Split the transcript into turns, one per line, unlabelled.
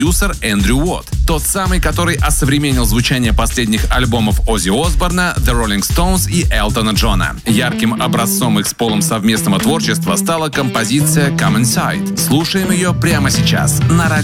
продюсер Эндрю Уотт, тот самый, который осовременил звучание последних альбомов Оззи Осборна, The Rolling Stones и Элтона Джона. Ярким образцом их с Полом совместного творчества стала композиция Come Inside. Слушаем ее прямо сейчас на радио